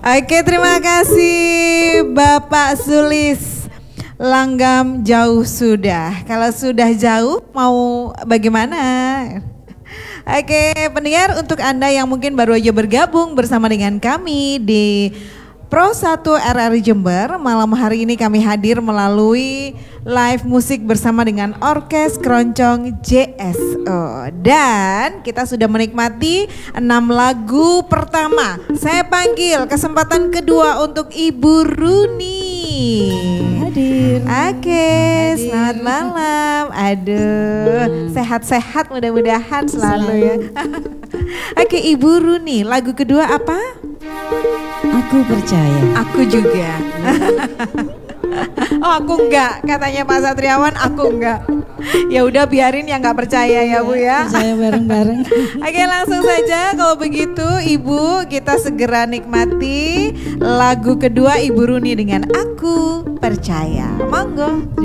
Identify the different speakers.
Speaker 1: Oke, terima kasih Bapak Sulis. Langgam jauh sudah. Kalau sudah jauh mau bagaimana? Oke, pendengar, untuk Anda yang mungkin baru aja bergabung bersama dengan kami di Pro 1 RRI Jember, malam hari ini kami hadir melalui live musik bersama dengan Orkes Keroncong JSO. Dan kita sudah menikmati 6 lagu pertama. Saya panggil kesempatan kedua untuk Ibu Runi.
Speaker 2: Hadir.
Speaker 1: Oke, selamat malam. Aduh, sehat-sehat mudah-mudahan selalu ya. Oke, Ibu Runi, lagu kedua apa?
Speaker 2: Aku percaya.
Speaker 1: Aku juga. Oh, aku enggak, katanya Pak Satriawan, aku enggak. Ya udah, biarin yang enggak percaya ya Bu ya.
Speaker 2: Percaya bareng-bareng.
Speaker 1: Oke, langsung saja kalau begitu Ibu, kita segera nikmati lagu kedua Ibu Runi dengan Aku Percaya. Monggo.